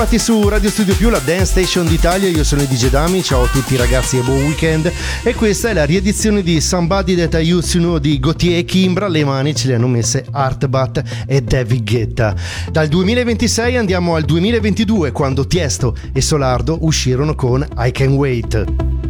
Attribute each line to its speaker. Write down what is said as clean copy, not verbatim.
Speaker 1: Su Radio Studio Più, la Dance Station d'Italia. Io sono il DJ Dami, ciao a tutti ragazzi e buon weekend. E questa è la riedizione di Somebody That I Used to Know di Gautier e Kimbra. Le mani ce le hanno messe Artbat e David Guetta. Dal 2026 andiamo al 2022, quando Tiesto e Solardo uscirono con I Can Wait.